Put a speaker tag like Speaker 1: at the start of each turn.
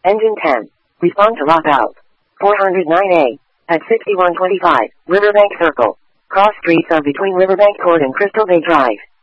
Speaker 1: Engine 10. Respond to lockout. 409A. At 6125, Riverbank Circle. Cross streets are between Riverbank Court and Crystal Bay Drive.